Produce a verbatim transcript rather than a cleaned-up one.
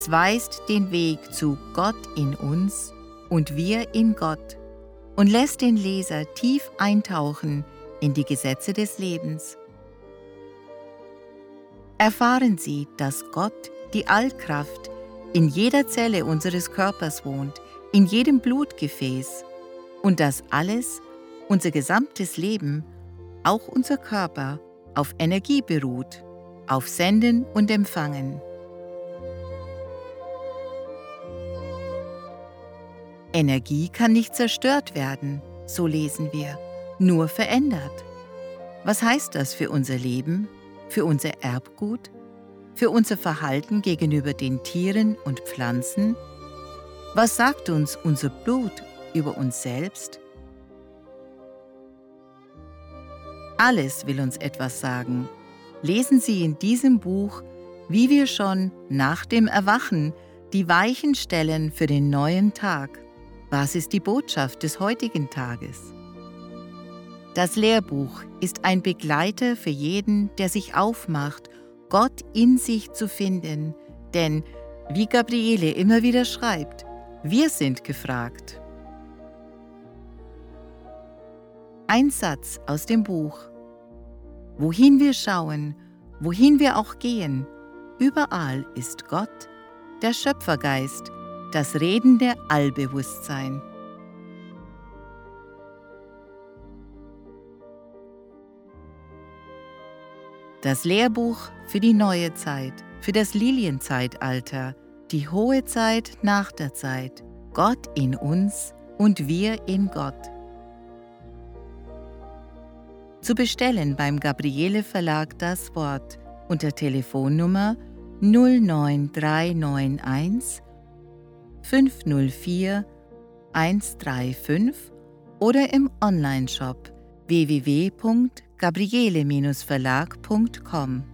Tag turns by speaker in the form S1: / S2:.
S1: Es weist den Weg zu Gott in uns und wir in Gott und lässt den Leser tief eintauchen in die Gesetze des Lebens. Erfahren Sie, dass Gott, die Allkraft, in jeder Zelle unseres Körpers wohnt, in jedem Blutgefäß und dass alles, unser gesamtes Leben, auch unser Körper, auf Energie beruht, auf Senden und Empfangen. Energie kann nicht zerstört werden, so lesen wir, nur verändert. Was heißt das für unser Leben, für unser Erbgut, für unser Verhalten gegenüber den Tieren und Pflanzen? Was sagt uns unser Blut über uns selbst? Alles will uns etwas sagen. Lesen Sie in diesem Buch, wie wir schon nach dem Erwachen die Weichen stellen für den neuen Tag. Was ist die Botschaft des heutigen Tages? Das Lehrbuch ist ein Begleiter für jeden, der sich aufmacht, Gott in sich zu finden, denn, wie Gabriele immer wieder schreibt, wir sind gefragt. Ein Satz aus dem Buch. Wohin wir schauen, wohin wir auch gehen, überall ist Gott, der Schöpfergeist, das redende Allbewusstsein. Das Lehrbuch für die neue Zeit, für das Lilienzeitalter, die hohe Zeit nach der Zeit, Gott in uns und wir in Gott. Zu bestellen beim Gabriele Verlag Das Wort unter Telefonnummer null neun drei neun eins fünf null vier eins drei fünf oder im Onlineshop w w w punkt gabriele Bindestrich verlag punkt com.